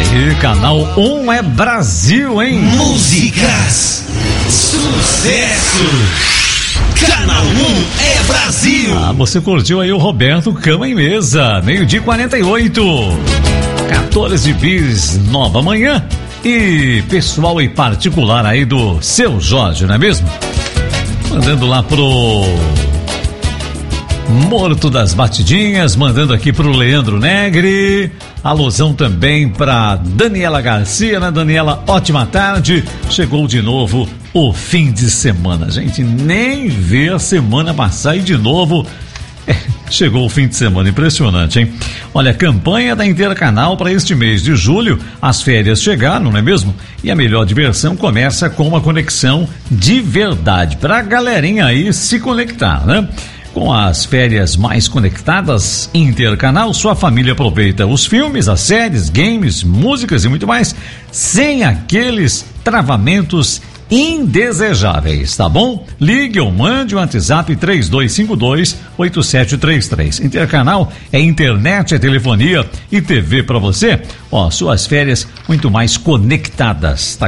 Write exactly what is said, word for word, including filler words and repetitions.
E Canal um é Brasil, hein? Músicas, sucesso. Canal um é Brasil. Ah, você curtiu aí o Roberto Cama em Mesa, meio-dia e quarenta e oito. quatorze bis, nova manhã. E pessoal e particular aí do Seu Jorge, não é mesmo? Mandando lá pro Morto das Batidinhas, mandando aqui pro Leandro Negri. Alusão também pra Daniela Garcia, né, Daniela? Ótima tarde. Chegou de novo o fim de semana. A gente nem vê a semana passar e de novo é, chegou o fim de semana. Impressionante, hein? Olha, campanha da Intercanal para este mês de julho. As férias chegaram, não é mesmo? E a melhor diversão começa com uma conexão de verdade pra galerinha aí se conectar, né? Com as férias mais conectadas, Intercanal, sua família aproveita os filmes, as séries, games, músicas e muito mais, sem aqueles travamentos indesejáveis, tá bom? Ligue ou mande o WhatsApp três dois cinco dois, oito sete três três. Intercanal é internet, é telefonia e T V para você. Ó, suas férias muito mais conectadas, tá?